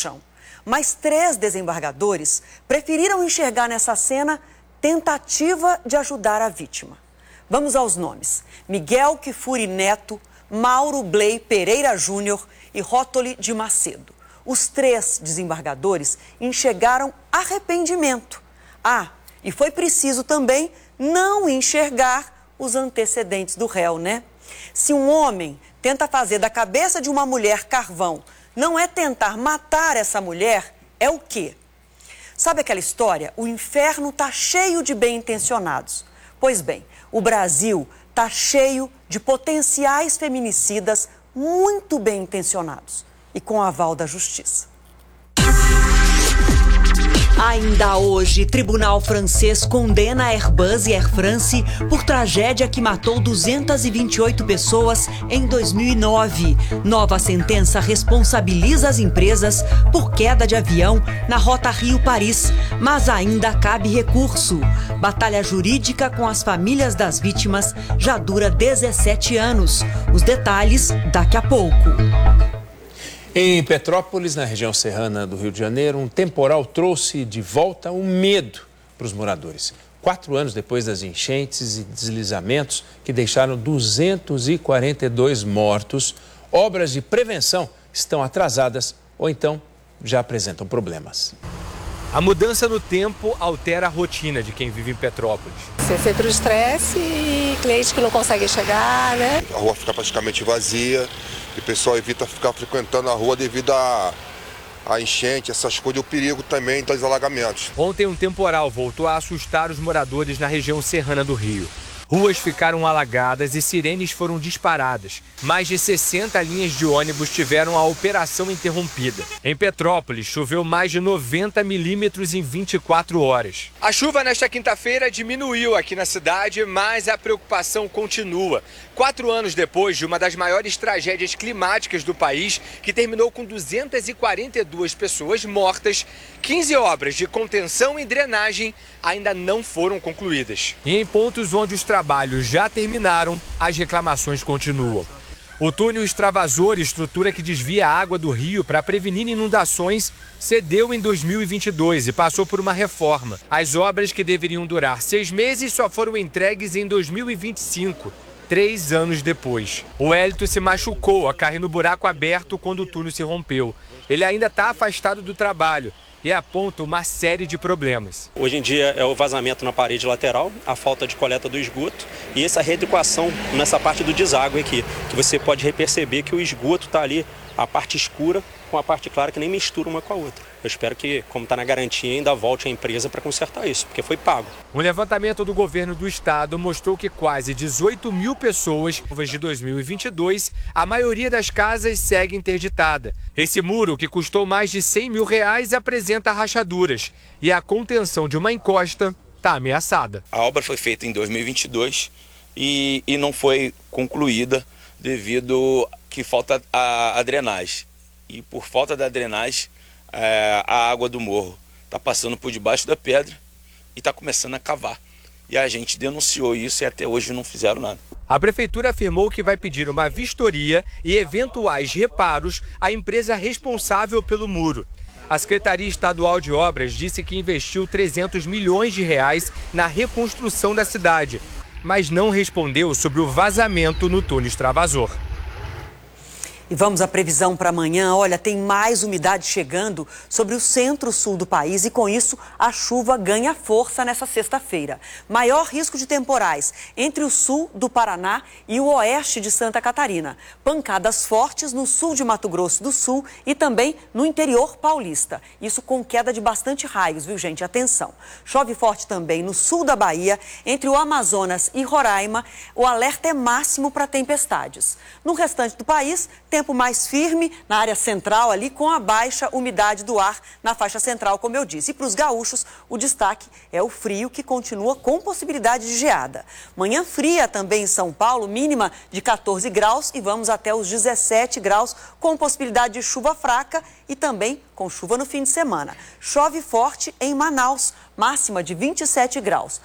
chão. Mas 3 desembargadores preferiram enxergar nessa cena tentativa de ajudar a vítima. Vamos aos nomes: Miguel Kifuri Neto, Mauro Bley Pereira Júnior e Rótoli de Macedo. Os 3 desembargadores enxergaram arrependimento. E foi preciso também não enxergar os antecedentes do réu, né? Se um homem tenta fazer da cabeça de uma mulher carvão, não é tentar matar essa mulher, é o quê? Sabe aquela história? O inferno tá cheio de bem-intencionados. Pois bem, o Brasil tá cheio de potenciais feminicídas muito bem-intencionados e com aval da justiça. Ainda hoje, tribunal francês condena a Airbus e Air France por tragédia que matou 228 pessoas em 2009. Nova sentença responsabiliza as empresas por queda de avião na rota Rio-Paris, mas ainda cabe recurso. Batalha jurídica com as famílias das vítimas já dura 17 anos. Os detalhes daqui a pouco. Em Petrópolis, na região serrana do Rio de Janeiro, um temporal trouxe de volta o medo para os moradores. 4 anos depois das enchentes e deslizamentos que deixaram 242 mortos, obras de prevenção estão atrasadas ou então já apresentam problemas. A mudança no tempo altera a rotina de quem vive em Petrópolis. Você sempre o estresse e cliente que não consegue chegar, né? A rua fica praticamente vazia e o pessoal evita ficar frequentando a rua devido a enchente, essas coisas, e o perigo também dos alagamentos. Ontem um temporal voltou a assustar os moradores na região serrana do Rio. Ruas ficaram alagadas e sirenes foram disparadas. Mais de 60 linhas de ônibus tiveram a operação interrompida. Em Petrópolis, choveu mais de 90 milímetros em 24 horas. A chuva nesta quinta-feira diminuiu aqui na cidade, mas a preocupação continua. 4 anos depois de uma das maiores tragédias climáticas do país, que terminou com 242 pessoas mortas, 15 obras de contenção e drenagem ainda não foram concluídas. E em pontos onde os trabalhos já terminaram, as reclamações continuam. O túnel extravasor, estrutura que desvia a água do rio para prevenir inundações, cedeu em 2022 e passou por uma reforma. As obras, que deveriam durar 6 meses, só foram entregues em 2025. 3 anos depois. O Hélito se machucou a cair no buraco aberto quando o túnel se rompeu. Ele ainda está afastado do trabalho e aponta uma série de problemas. Hoje em dia é o vazamento na parede lateral, a falta de coleta do esgoto e essa readequação nessa parte do deságue aqui, que você pode perceber que o esgoto está ali, a parte escura com a parte clara, que nem mistura uma com a outra. Eu espero que, como está na garantia, ainda volte a empresa para consertar isso, porque foi pago. Um levantamento do governo do estado mostrou que quase 18 mil pessoas, de 2022, a maioria das casas segue interditada. Esse muro, que custou mais de R$100 mil, apresenta rachaduras e a contenção de uma encosta está ameaçada. A obra foi feita em 2022 e não foi concluída devido que falta a drenagem. E por falta da drenagem, a água do morro está passando por debaixo da pedra e está começando a cavar. E a gente denunciou isso e até hoje não fizeram nada. A prefeitura afirmou que vai pedir uma vistoria e eventuais reparos à empresa responsável pelo muro. A Secretaria Estadual de Obras disse que investiu R$300 milhões na reconstrução da cidade, mas não respondeu sobre o vazamento no túnel extravasor. E vamos à previsão para amanhã. Olha, tem mais umidade chegando sobre o centro-sul do país e, com isso, a chuva ganha força nessa sexta-feira. Maior risco de temporais entre o sul do Paraná e o oeste de Santa Catarina. Pancadas fortes no sul de Mato Grosso do Sul e também no interior paulista. Isso com queda de bastante raios, viu, gente? Atenção. Chove forte também no sul da Bahia, entre o Amazonas e Roraima. O alerta é máximo para tempestades. No restante do país, tempo mais firme na área central ali, com a baixa umidade do ar na faixa central, como eu disse. E para os gaúchos, o destaque é o frio, que continua com possibilidade de geada. Manhã fria também em São Paulo, mínima de 14 graus e vamos até os 17 graus, com possibilidade de chuva fraca e também com chuva no fim de semana. Chove forte em Manaus, máxima de 27 graus.